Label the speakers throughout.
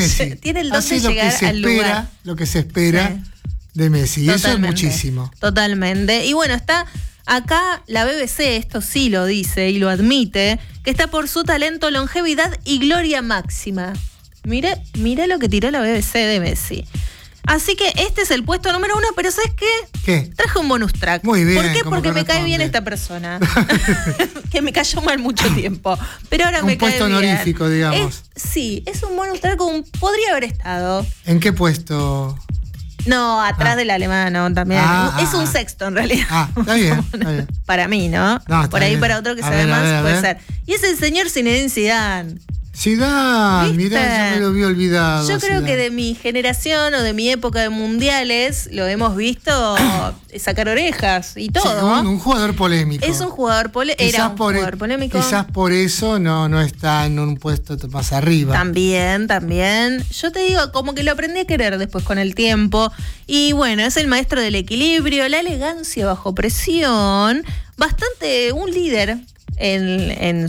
Speaker 1: Messi.
Speaker 2: Tiene el don de llegar al lugar.
Speaker 1: Lo que se espera de Messi. Y eso es muchísimo.
Speaker 2: Totalmente. Y bueno, está acá la BBC, esto sí lo dice y lo admite, que está por su talento, longevidad y gloria máxima. Mire lo que tiró la BBC de Messi. Así que este es el puesto número 1, pero ¿sabes qué?
Speaker 1: ¿Qué?
Speaker 2: Traje un bonus track.
Speaker 1: Muy bien.
Speaker 2: ¿Por qué? Porque me cae bien esta persona. Que me cayó mal mucho tiempo. Pero ahora me cae bien.
Speaker 1: Un puesto honorífico, digamos.
Speaker 2: Es un bonus track como podría haber estado.
Speaker 1: ¿En qué puesto?
Speaker 2: No, atrás del alemán, también. Es un sexto, en realidad.
Speaker 1: Está bien, está bien.
Speaker 2: Para mí, ¿no? Por ahí, bien. Para otro que sabe más, puede ser. Y es el señor Zinedine Zidane.
Speaker 1: Zidane, mirá, ya me lo había olvidado.
Speaker 2: Yo creo que de mi generación o de mi época de mundiales lo hemos visto sacar orejas y todo.
Speaker 1: Sí, un jugador polémico.
Speaker 2: Es un jugador polémico. Era un jugador polémico.
Speaker 1: Quizás por eso no está en un puesto más arriba.
Speaker 2: También. Yo te digo, como que lo aprendí a querer después con el tiempo. Y bueno, es el maestro del equilibrio, la elegancia bajo presión. Bastante un líder en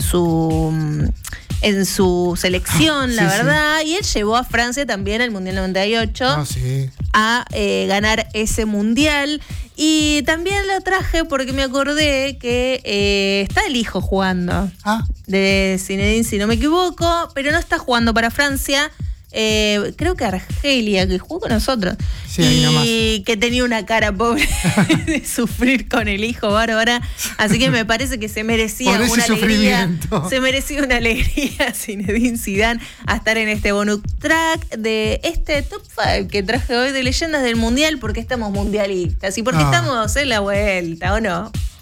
Speaker 2: su selección, la verdad. Sí. Y él llevó a Francia también al Mundial 98 a ganar ese Mundial. Y también lo traje porque me acordé que está el hijo jugando de Zinedine, si no me equivoco, pero no está jugando para Francia. Creo que Argelia, que jugó con nosotros.
Speaker 1: Sí,
Speaker 2: y que tenía una cara pobre de sufrir con el hijo, Bárbara. Así que me parece que se merecía una alegría. Se merecía una alegría Zinedine Zidane a estar en este bonus track de este top 5 que traje hoy de leyendas del mundial, porque estamos mundialistas y porque estamos en la vuelta, ¿o no?